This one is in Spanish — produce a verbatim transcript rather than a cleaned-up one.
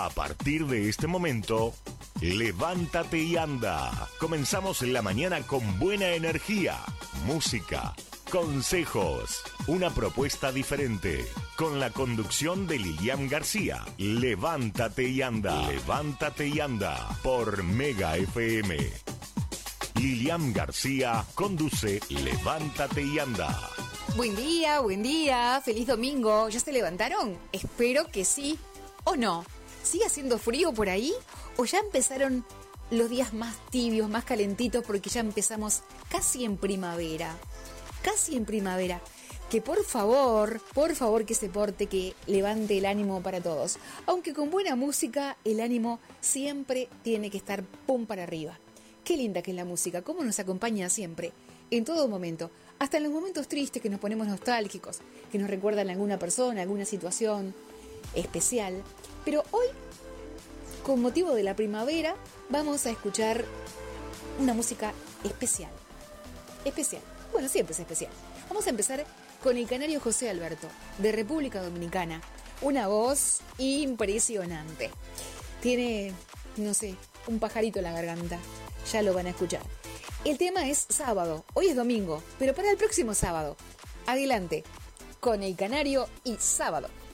A partir de este momento, levántate y anda. Comenzamos la mañana con buena energía, música, consejos, una propuesta diferente. Con la conducción de Lilian García. Levántate y anda. Levántate y anda. Por Mega F M. Lilian García conduce Levántate y anda. Buen día, buen día. Feliz domingo. ¿Ya se levantaron? Espero que sí. ¿O no? ¿Sigue haciendo frío por ahí? ¿O ya empezaron los días más tibios, más calentitos porque ya empezamos casi en primavera? Casi en primavera. Que por favor, por favor que se porte, que levante el ánimo para todos. Aunque con buena música, el ánimo siempre tiene que estar pum para arriba. Qué linda que es la música, cómo nos acompaña siempre, en todo momento. Hasta en los momentos tristes que nos ponemos nostálgicos, que nos recuerdan a alguna persona, alguna situación especial. Pero hoy, con motivo de la primavera, vamos a escuchar una música especial. Especial. Bueno, siempre es especial. Vamos a empezar con el canario José Alberto, de República Dominicana. Una voz impresionante. Tiene, no sé, un pajarito en la garganta. Ya lo van a escuchar. El tema es sábado. Hoy es domingo, pero para el próximo sábado. Adelante, con el canario y sábado.